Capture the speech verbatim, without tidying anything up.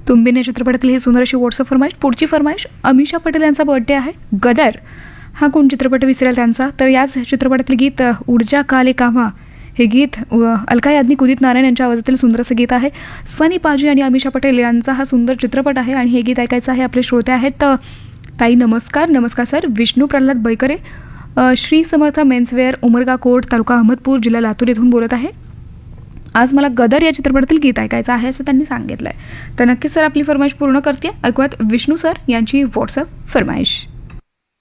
तुंबीन या चित्रपटातली ही सुंदर अशी व्हॉट्सअप फरमाईश. पुढची फरमाईश अमिषा पटेल यांचा बर्थडे आहे. गदर हा कोण चित्रपट विसरेल त्यांचा. तर याच चित्रपटातले गीत ऊर्जा काले कामा हे गीत अलका याज्ञिक उदित नारायण यांच्या आवाजातील सुंदर असं गीत आहे. सनी पाजी आणि अमिषा पटेल यांचा हा सुंदर चित्रपट आहे आणि हे गीत ऐकायचं आहे. आपले श्रोते आहेत ताई नमस्कार. नमस्कार sir. Vishnu Pralhad बैकरे, Shri Samarth menswear, Umarga coat, तालुका अहमदपूर, जिल्हा लातूर येथून बोलत आहे. आज मला गदर या चित्रपटातील गीत ऐकायचं आहे असं त्यांनी सांगितलं आहे. तर नक्कीच सर आपली फरमाईश पूर्ण करते. ऐकूयात विष्णू सर यांची व्हॉट्सअप फरमाईश.